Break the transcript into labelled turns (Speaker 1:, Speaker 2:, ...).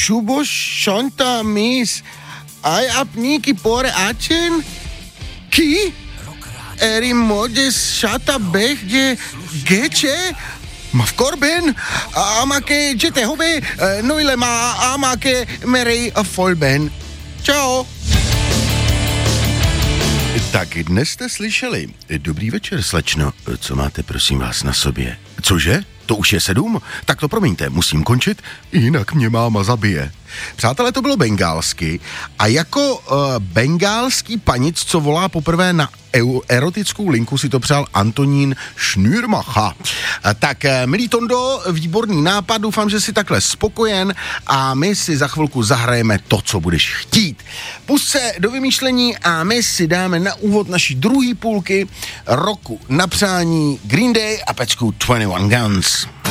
Speaker 1: Šubo Shanta Mis Aj apniki pore achen Ki Eri modes Shata Behje Geche Mafkorben Amake Jete Hobe Noilema Amake Merei Folben. Čau. Tak dnes jste slyšeli. Dobrý večer, slečno. Co máte, prosím vás, na sobě? Cože? To už je 7? Tak to promiňte, musím končit, jinak mě máma zabije. Přátelé, to bylo bengálsky a jako bengálský panic, co volá poprvé na erotickou linku, si to přál Antonín Schnürmacha. Tak, milý Tondo, výborný nápad, doufám, že jsi takhle spokojen a my si za chvilku zahrajeme to, co budeš chtít. Pusť se do vymýšlení a my si dáme na úvod naší druhé půlky roku na přání Green Day a pecku 21 Guns.